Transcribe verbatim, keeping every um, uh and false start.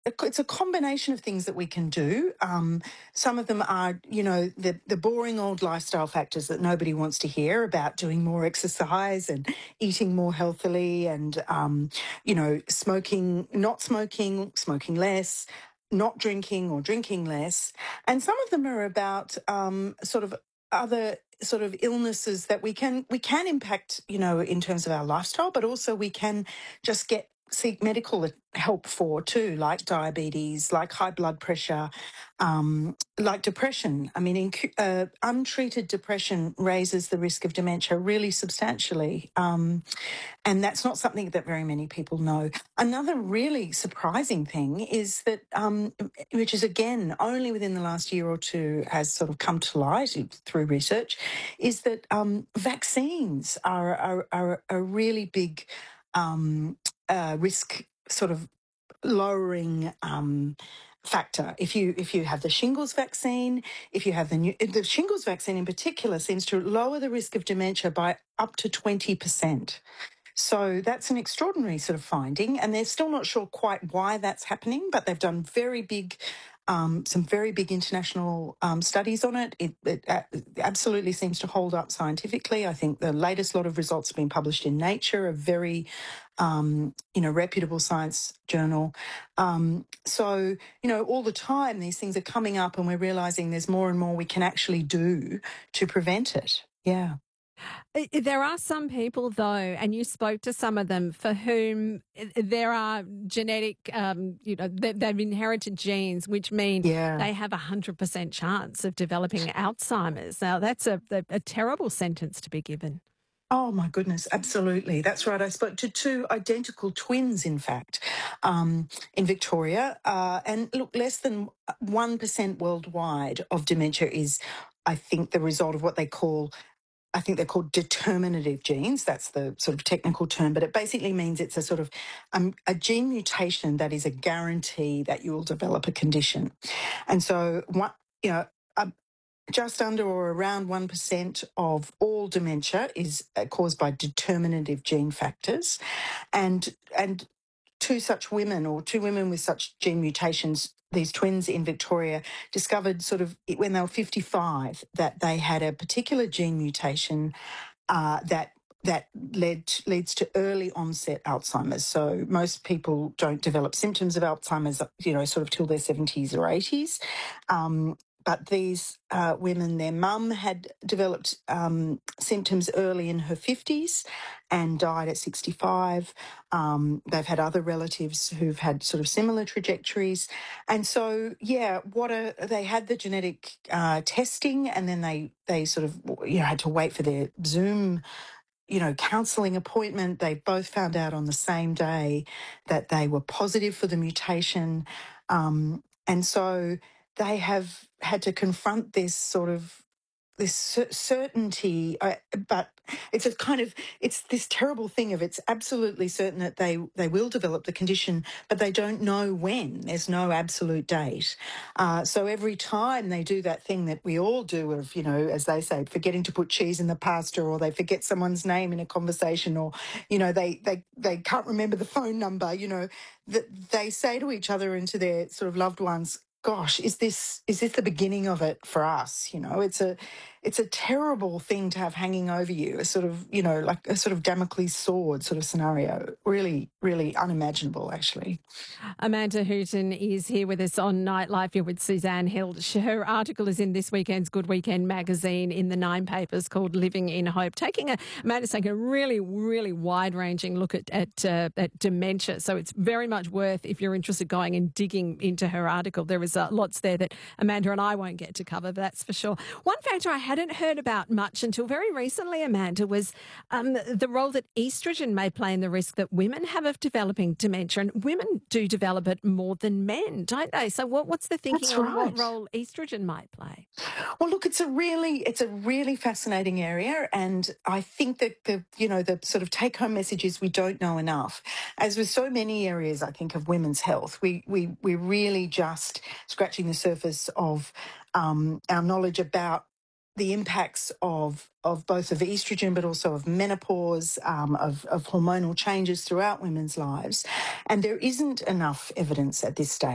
it's a combination of things that we can do. Um, some of them are, you know, the, the boring old lifestyle factors that nobody wants to hear about: doing more exercise and eating more healthily, and, um, you know, smoking, not smoking, smoking less, not drinking or drinking less. And some of them are about um, sort of other sort of illnesses that we can we can impact, you know, in terms of our lifestyle, but also we can just get seek medical help for too, like diabetes, like high blood pressure, um, like depression. I mean, in, uh, untreated depression raises the risk of dementia really substantially. Um, and that's not something that very many people know. Another really surprising thing is that, um, which is again only within the last year or two has sort of come to light through research, is that um, vaccines are, are, are a really big um, uh, risk sort of lowering um, factor. If you if you have the shingles vaccine, if you have the new, the shingles vaccine in particular seems to lower the risk of dementia by up to twenty percent. So that's an extraordinary sort of finding, and they're still not sure quite why that's happening, but they've done very big, um, some very big international um, studies on it. It, it uh, absolutely seems to hold up scientifically. I think the latest lot of results have been published in Nature, a very, um, you know, reputable science journal. Um, so, you know, all the time these things are coming up, and we're realising there's more and more we can actually do to prevent it. Yeah. There are some people, though, and you spoke to some of them, for whom there are genetic, um, you know, they've inherited genes, which mean Yeah. they have a hundred percent chance of developing Alzheimer's. Now, that's a, a terrible sentence to be given. Oh, my goodness, absolutely. That's right. I spoke to two identical twins, in fact, um, in Victoria. Uh, and look, less than one percent worldwide of dementia is, I think, the result of what they call, I think they're called determinative genes. That's the sort of technical term, but it basically means it's a sort of um, a gene mutation that is a guarantee that you will develop a condition. And so, one, you know, a, just under or around one percent of all dementia is uh, caused by determinative gene factors. And, and two such women, or two women with such gene mutations, these twins in Victoria, discovered sort of when they were fifty-five that they had a particular gene mutation uh, that that led to, leads to early onset Alzheimer's. So most people don't develop symptoms of Alzheimer's, you know, sort of till their seventies or eighties. Um, but these uh, women, their mum had developed um, symptoms early in her fifties and died at sixty-five. Um, they've had other relatives who've had sort of similar trajectories. And so, yeah, what a, they had the genetic uh, testing, and then they, they sort of, you know, had to wait for their Zoom, you know, counselling appointment. They both found out on the same day that they were positive for the mutation. Um, and so they have had to confront this sort of this certainty, uh, but it's a kind of, it's this terrible thing of it's absolutely certain that they, they will develop the condition, but they don't know when. There's no absolute date. Uh, so every time they do that thing that we all do of, you know, as they say, forgetting to put cheese in the pasta, or they forget someone's name in a conversation, or, you know, they, they, they can't remember the phone number, you know, that they say to each other and to their sort of loved ones, gosh, is this is this the beginning of it for us? You know, it's a it's a terrible thing to have hanging over you, a sort of, you know, like a sort of Damocles sword sort of scenario. Really, really unimaginable, actually. Amanda Hooton is here with us on Nightlife. You're with Suzanne Hill. Her article is in this weekend's Good Weekend magazine in the Nine Papers, called Living in Hope. Taking a Amanda's taking a really, really wide-ranging look at at, uh, at dementia. So it's very much worth, if you're interested, going and digging into her article. There is uh, lots there that Amanda and I won't get to cover, that's for sure. One factor I hadn't heard about much until very recently, Amanda, was um, the role that estrogen may play in the risk that women have of developing dementia. And women do develop it more than men, don't they? So what, what's the thinking That's on right. what role estrogen might play? Well, look, it's a really, it's a really fascinating area, and I think that the, you know, the sort of take-home message is we don't know enough. As with so many areas, I think, of women's health, we we we're really just scratching the surface of um, our knowledge about the impacts of of both of estrogen, but also of menopause, um, of, of hormonal changes throughout women's lives. And there isn't enough evidence at this stage